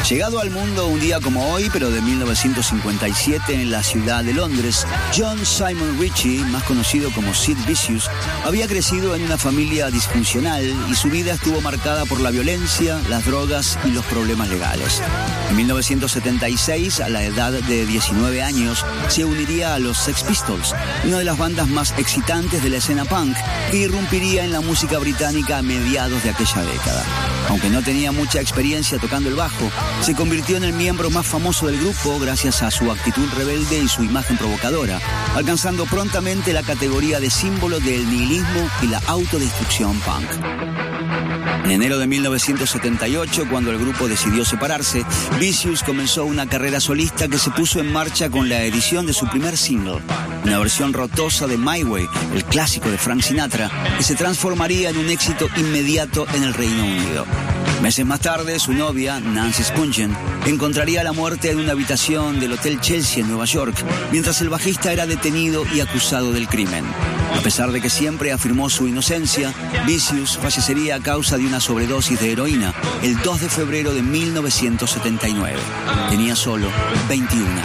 Llegado al mundo un día como hoy, pero de 1957 en la ciudad de Londres, John Simon Ritchie, más conocido como Sid Vicious, había crecido en una familia disfuncional y su vida estuvo marcada por la violencia, las drogas y los problemas legales. En 1976, a la edad de 19 años, se uniría a los Sex Pistols, una de las bandas más excitantes de la escena punk, que irrumpiría en la música británica a mediados de aquella década. Aunque no tenía mucha experiencia tocando el bajo, se convirtió en el miembro más famoso del grupo gracias a su actitud rebelde y su imagen provocadora, alcanzando prontamente la categoría de símbolo del nihilismo y la autodestrucción punk. En enero de 1978, cuando el grupo decidió separarse, Vicious comenzó una carrera solista que se puso en marcha con la edición de su primer single, una versión rotosa de My Way, el clásico de Frank Sinatra, que se transformaría en un éxito inmediato en el Reino Unido. Meses más tarde, su novia, Nancy Spungen, encontraría la muerte en una habitación del Hotel Chelsea en Nueva York, mientras el bajista era detenido y acusado del crimen. A pesar de que siempre afirmó su inocencia, Vicious fallecería a causa de una sobredosis de heroína el 2 de febrero de 1979. Tenía solo 21 años.